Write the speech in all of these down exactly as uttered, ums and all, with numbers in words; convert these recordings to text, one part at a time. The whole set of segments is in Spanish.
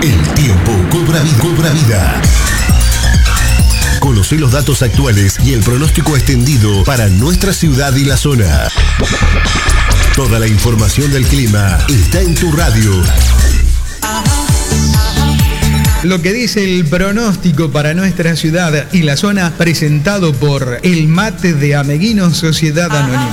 El tiempo cobra vida. Cobra vida. Conoce los datos actuales y el pronóstico extendido para nuestra ciudad y la zona. Toda la información del clima está en tu radio. Lo que dice el pronóstico para nuestra ciudad y la zona, presentado por El Mate de Ameguinos Sociedad Anónima.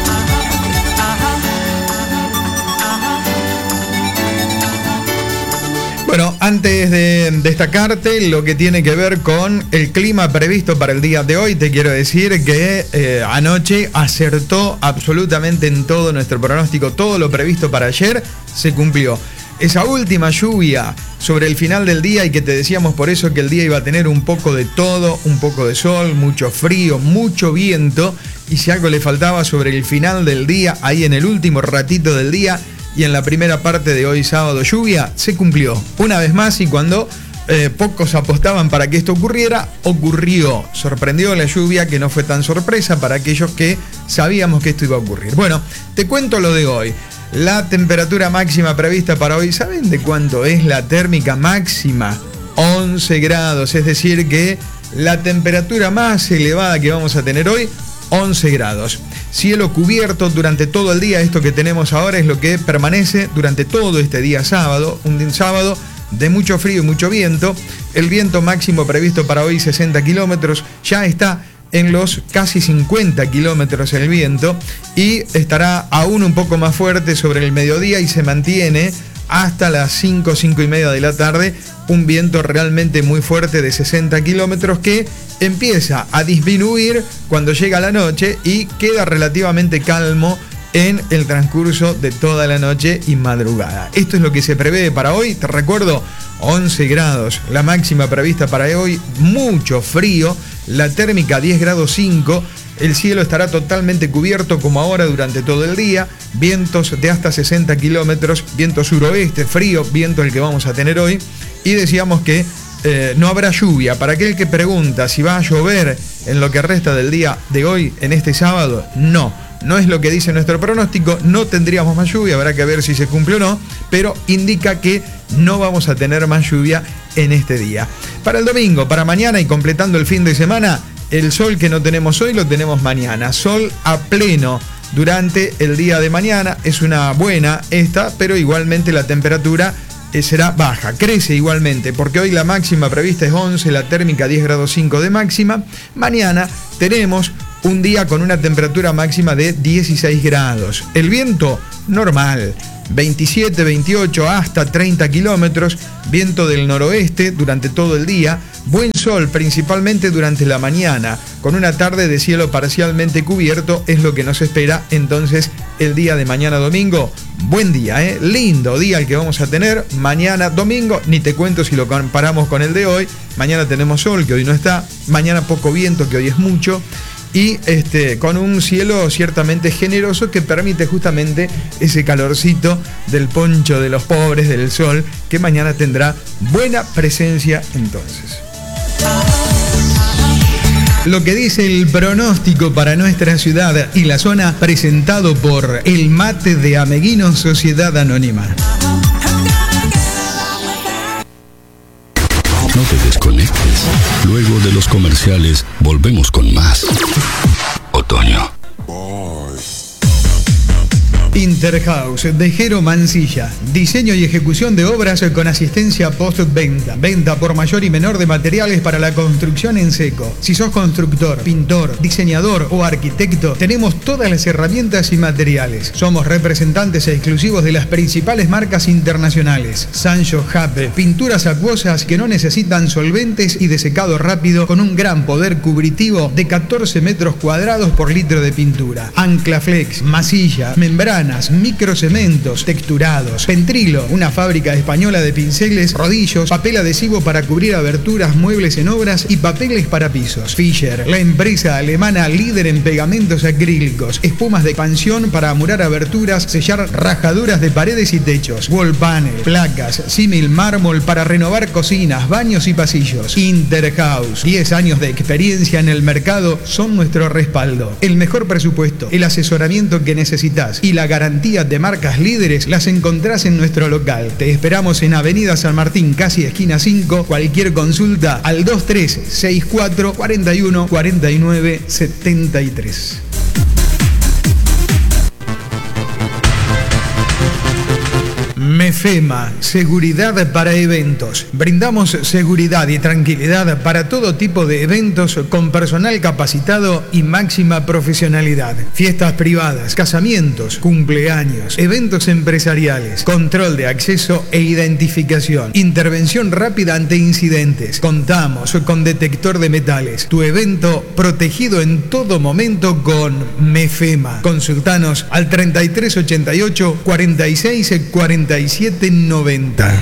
Bueno, antes de destacarte lo que tiene que ver con el clima previsto para el día de hoy, te quiero decir que eh, anoche acertó absolutamente en todo nuestro pronóstico. Todo lo previsto para ayer se cumplió. Esa última lluvia sobre el final del día, y que te decíamos por eso que el día iba a tener un poco de todo, un poco de sol, mucho frío, mucho viento, y si algo le faltaba sobre el final del día, ahí en el último ratito del día, y en la primera parte de hoy sábado lluvia, se cumplió una vez más, y cuando eh, pocos apostaban para que esto ocurriera, ocurrió. Sorprendió la lluvia, que no fue tan sorpresa para aquellos que sabíamos que esto iba a ocurrir. Bueno, te cuento lo de hoy. La temperatura máxima prevista para hoy, ¿saben de cuánto es la térmica máxima? once grados, es decir que la temperatura más elevada que vamos a tener hoy, once grados. Cielo cubierto durante todo el día. Esto que tenemos ahora es lo que permanece durante todo este día sábado. Un día sábado de mucho frío y mucho viento. El viento máximo previsto para hoy, sesenta kilómetros. Ya está en los casi cincuenta kilómetros el viento, y estará aún un poco más fuerte sobre el mediodía y se mantiene hasta las cinco, cinco y media de la tarde, un viento realmente muy fuerte de sesenta kilómetros que empieza a disminuir cuando llega la noche y queda relativamente calmo en el transcurso de toda la noche y madrugada. Esto es lo que se prevé para hoy. Te recuerdo, once grados, la máxima prevista para hoy, mucho frío, la térmica diez grados cinco, el cielo estará totalmente cubierto como ahora durante todo el día, vientos de hasta sesenta kilómetros, viento suroeste, frío, viento el que vamos a tener hoy, y decíamos que eh, no habrá lluvia. Para aquel que pregunta si va a llover en lo que resta del día de hoy, en este sábado, no. No es lo que dice nuestro pronóstico, no tendríamos más lluvia, habrá que ver si se cumple o no, pero indica que no vamos a tener más lluvia en este día. Para el domingo, para mañana y completando el fin de semana, el sol que no tenemos hoy lo tenemos mañana. Sol a pleno durante el día de mañana, es una buena esta, pero igualmente la temperatura será baja, crece igualmente, porque hoy la máxima prevista es once, la térmica diez grados cinco de máxima. Mañana tenemos un día con una temperatura máxima de dieciséis grados. El viento normal, veintisiete, veintiocho hasta treinta kilómetros, viento del noroeste durante todo el día, buen sol principalmente durante la mañana, con una tarde de cielo parcialmente cubierto, es lo que nos espera entonces el día de mañana domingo. Buen día, ¿eh? Lindo día el que vamos a tener mañana domingo, ni te cuento si lo comparamos con el de hoy. Mañana tenemos sol, que hoy no está, mañana poco viento, que hoy es mucho, y este, con un cielo ciertamente generoso que permite justamente ese calorcito del poncho de los pobres, del sol, que mañana tendrá buena presencia entonces. Lo que dice el pronóstico para nuestra ciudad y la zona, presentado por El Mate de Ameguinos Sociedad Anónima. No te desconectes. Luego de los comerciales, volvemos con más. Otoño. Interhouse de Jero Mancilla. Diseño y ejecución de obras con asistencia postventa. Venta por mayor y menor de materiales para la construcción en seco. Si sos constructor, pintor, diseñador o arquitecto, tenemos todas las herramientas y materiales. Somos representantes exclusivos de las principales marcas internacionales. Sancho Jape. Pinturas acuosas que no necesitan solventes y de secado rápido, con un gran poder cubritivo de catorce metros cuadrados por litro de pintura. Anclaflex, masilla, membrana, microcementos, texturados. Pentrilo, una fábrica española de pinceles, rodillos, papel adhesivo para cubrir aberturas, muebles en obras y papeles para pisos. Fischer, la empresa alemana líder en pegamentos acrílicos, espumas de expansión para amurar aberturas, sellar rajaduras de paredes y techos. Wall panel, placas, símil mármol para renovar cocinas, baños y pasillos. Interhouse, diez años de experiencia en el mercado son nuestro respaldo. El mejor presupuesto, el asesoramiento que necesitas y la garantía de marcas líderes las encontrás en nuestro local. Te esperamos en Avenida San Martín, casi esquina cinco. Cualquier consulta al dos tres seis cuatro, cuatro uno, cuatro nueve, siete tres. Mefema, seguridad para eventos. Brindamos seguridad y tranquilidad para todo tipo de eventos con personal capacitado y máxima profesionalidad. Fiestas privadas, casamientos, cumpleaños, eventos empresariales, control de acceso e identificación, intervención rápida ante incidentes. Contamos con detector de metales. Tu evento protegido en todo momento con Mefema. Consultanos al treinta y tres ochenta y ocho, cuarenta y seis, cuarenta y siete noventa.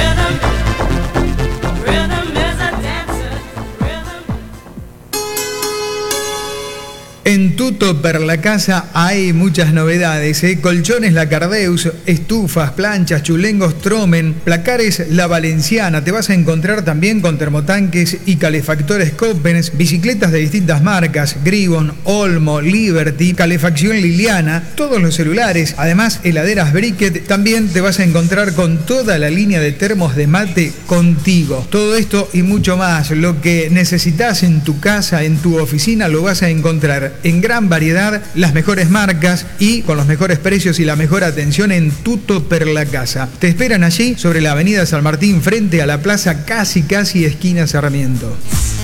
En Tuto per la Casa hay muchas novedades, ¿eh? Colchones Lacardeus, estufas, planchas, chulengos Tromen, placares La Valenciana. Te vas a encontrar también con termotanques y calefactores Coppens, bicicletas de distintas marcas, Gribon, Olmo, Liberty, calefacción Liliana, todos los celulares, además heladeras Briquet. También te vas a encontrar con toda la línea de termos de mate Contigo. Todo esto y mucho más, lo que necesitas en tu casa, en tu oficina, lo vas a encontrar en gran variedad, las mejores marcas y con los mejores precios y la mejor atención en Tuto per la Casa. Te esperan allí sobre la Avenida San Martín frente a la plaza, casi casi esquina Sarmiento.